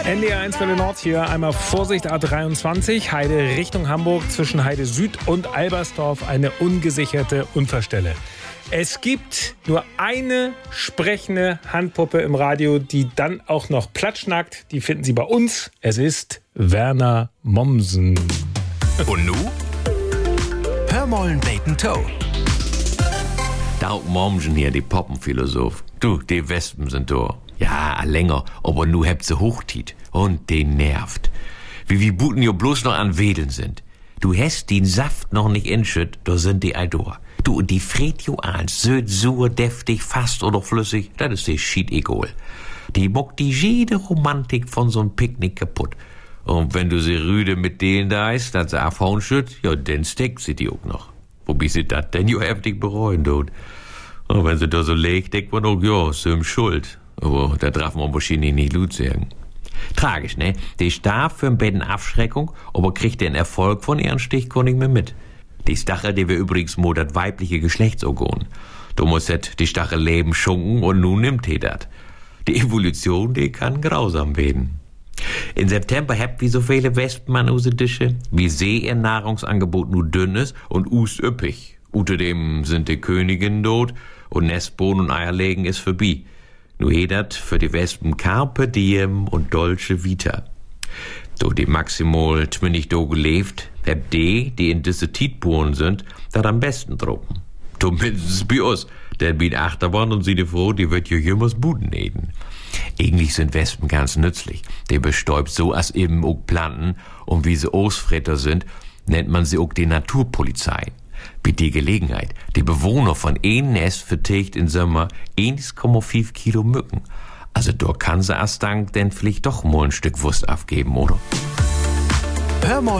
NDR1 Welle Nord hier. Einmal Vorsicht A23, Heide Richtung Hamburg, zwischen Heide Süd und Albersdorf eine ungesicherte Unfallstelle. Es gibt nur eine sprechende Handpuppe im Radio, die dann auch noch platschnackt. Die finden Sie bei uns. Es ist Werner Mommsen. Und nu? Hörmollen Bacon Toe. Daug Mommsen hier, die Poppenphilosoph. Du, die Wespen sind da. Ja, länger, aber nu habt sie hochtit. Und den nervt. Wie Buten jo bloß noch an Wedeln sind. Du hast den Saft noch nicht inschütt, da sind die Eidor. Du, und die fried jo an, söd, sur, deftig, fast oder flüssig, das ist die Schied egal. Die mockt die jede Romantik von so'n Picknick kaputt. Und wenn du sie rüde mit denen da ist, dass sie abhauen schütt, ja, dann steckt sie die auch noch. Wobei sie dat denn jo heftig bereuen tut. Und wenn sie da so legt, denkt man auch, ja, sind schuld. Aber da darf man wahrscheinlich nicht Lut sagen. Tragisch, ne? Die starb für ein Betten Abschreckung, aber kriegt den Erfolg von ihren Stichkundigen mehr mit. Die Stachel, die wir übrigens mo dat weibliche Geschlechtsorgan. Du musst die Stachel leben schunken und nun nimmt he dat. Die Evolution, die kann grausam werden. In September habt wie so viele Wespen an use Dische, wie See ihr Nahrungsangebot nur dünn ist und ust üppig. Außerdem sind die Königinnen tot und Nestbohnen und Eierlegen ist vorbei. Nu hedert für die Wespen Carpe Diem und Dolce Vita. So die maximal 20 do gelebt, hab die in diese Tietbohnen sind, dat am besten trocken. Zumindest bei uns. Der biet Achterbahn und sie die froh, die wird jo jümmers Buden eden. Eigentlich sind Wespen ganz nützlich. Die bestäubt so als eben auch Planten und wie sie Ausfretter sind, nennt man sie auch die Naturpolizei. Bei die Gelegenheit, die Bewohner von ein Nest vertilgt im Sommer 1,5 Kilo Mücken. Also da kann sie erst dank denn vielleicht doch mal ein Stück Wurst abgeben, oder?